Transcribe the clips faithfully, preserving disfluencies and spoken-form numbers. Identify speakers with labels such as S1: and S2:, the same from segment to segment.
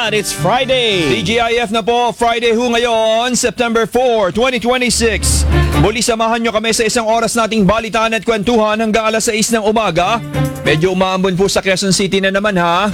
S1: yan, it's Friday.
S2: T G I F na po, Friday ho ngayon, September fourth, twenty twenty-six. Muli samahan nyo kami sa isang oras nating balitaan at kwentuhan hanggang alas sais ng umaga. Medyo umaambon po sa Quezon City na naman ha.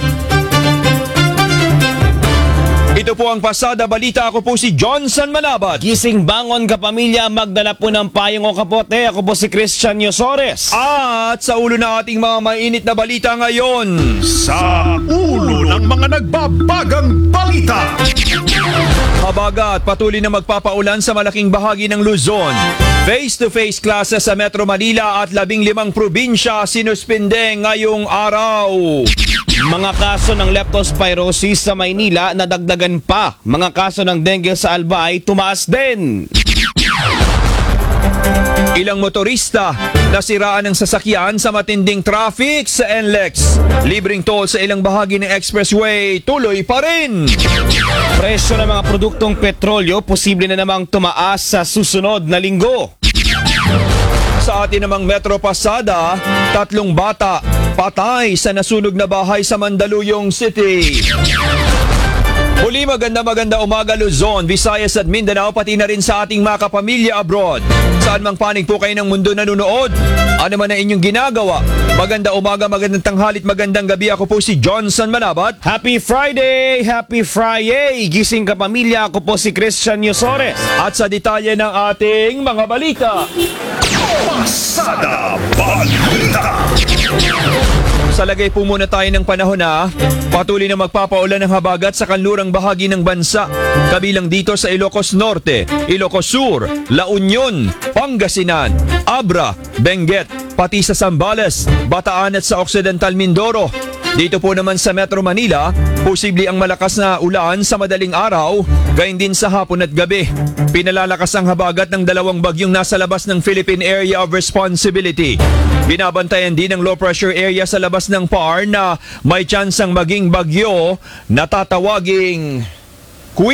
S2: Ito po ang Pasada Balita. Ako po si Johnson Manabat.
S1: Gising bangon kapamilya, magdala po ng payong o kapote. Ako po si Christian Yosores.
S2: At sa ulo na ating mga mainit na balita ngayon.
S3: Sa ulo ng mga nagbabagang balita.
S2: Habagat patuloy na magpapaulan sa malaking bahagi ng Luzon. Face-to-face classes sa Metro Manila at labing limang probinsya sinuspinde ngayong araw.
S1: Mga kaso ng leptospirosis sa Maynila nadagdagan pa. Mga kaso ng dengue sa Albay tumaas din.
S2: Ilang motorista nasiraan ng sasakyan sa matinding traffic sa N L E X. Libreng toll sa ilang bahagi ng expressway tuloy pa rin.
S1: Presyo ng mga produktong petrolyo posible na namang tumaas sa susunod na linggo.
S2: Sa atin namang Metro Pasada, tatlong bata patay sa nasunog na bahay sa Mandaluyong City. Muli maganda maganda umaga Luzon, Visayas at Mindanao, pati na rin sa ating mga kapamilya abroad. Saan mang panig po kayo ng mundo nanonood, ano man ang inyong ginagawa. Maganda umaga, magandang tanghalit, magandang gabi. Ako po si Johnson Manabat.
S1: Happy Friday! Happy Friday! Gising kapamilya, ako po si Christian Yosores.
S2: At sa detalye ng ating mga balita.
S3: Pasada Balita.
S2: Sa lagay po muna tayo ng panahon na patuloy na magpapaulan ng habagat sa kanlurang bahagi ng bansa. Kabilang dito sa Ilocos Norte, Ilocos Sur, La Union, Pangasinan, Abra, Benguet, pati sa Zambales, Bataan at sa Occidental Mindoro. Dito po naman sa Metro Manila, posible ang malakas na ulan sa madaling araw, gayon din sa hapon at gabi. Pinalalakas ang habagat ng dalawang bagyong nasa labas ng Philippine Area of Responsibility. Binabantayan din ng low pressure area sa labas ng P A R na may tsansang maging bagyo na tatawaging